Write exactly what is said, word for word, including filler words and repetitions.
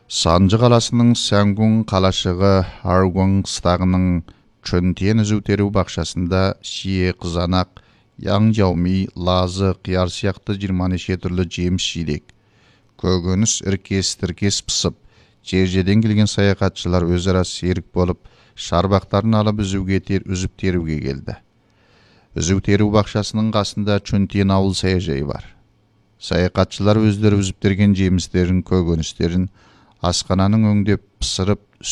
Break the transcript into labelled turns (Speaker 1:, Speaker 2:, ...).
Speaker 1: Санжы қаласының Сәңгүн қалашығы Аргуан қыстағының Чөнтен үзу теру бақшасында шие, қызанақ, яң жауми, лазы, қияр сияқты жиырма неше түрлі жеміс жидек, көкөніс іркес-тіркес пысып, жер-жерден келген саяхатшылар өзара серік болып, шарбақтарын алып үзуге тер, үзіп теруге келді. Үзу теру бақшасының қасында Чөнтен ауыл саяжайы бар. Саяхатшылар өздері үзіп терген жемістерін, көкөністерін асхананың өңдеп, пысырып,